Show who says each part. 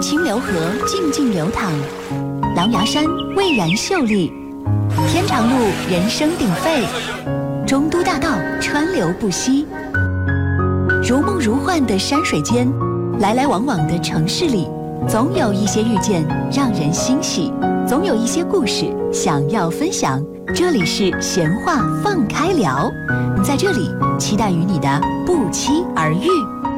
Speaker 1: 清流河静静流淌，狼牙山蔚然秀丽，天长路人声鼎沸，中都大道川流不息。如梦如幻的山水间，来来往往的城市里，总有一些遇见让人欣喜，总有一些故事想要分享。这里是闲话放开聊，在这里期待与你的不期而遇。